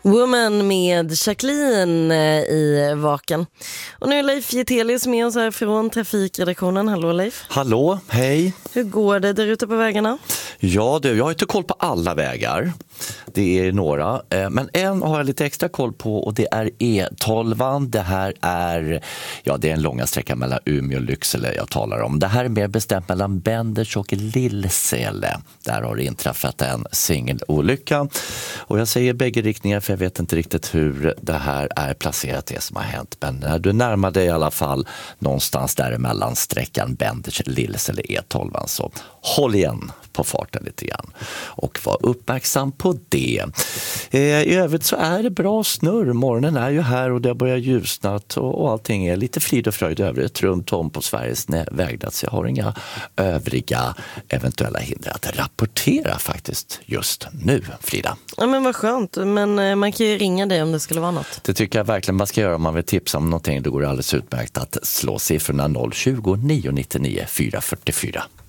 Woman med Jacqueline i Vaken. Och nu är Leif Getelius med oss här från trafikredaktionen. Hallå Leif. Hallå, hej. Hur går det där ute på vägarna? Ja du, jag har inte koll på alla vägar. Det är några, men en har jag lite extra koll på och det är E12. Det här är, det är en långa sträcka mellan Umeå och Lycksele jag talar om. Det här är mer bestämt mellan Benders och Lillsele. Där har det inträffat en singelolycka. Och jag säger bägge riktningar för jag vet inte riktigt hur det här är placerat det som har hänt. Men när du närmar dig i alla fall någonstans däremellan sträckan Benders-Lillsele E12 så håll igen på farten lite grann och var uppmärksam på det. I övrigt så är det bra snurr. Morgonen är ju här och det börjar ljusna och allting är lite frid och fröjd övrigt runt om på Sveriges vägnät. Så jag har inga övriga eventuella hinder att rapportera faktiskt just nu, Frida. Ja men vad skönt, men man kan ju ringa dig om det skulle vara något. Det tycker jag verkligen man ska göra om man vill tipsa om någonting. Då går det alldeles utmärkt att slå siffrorna 020 999 444.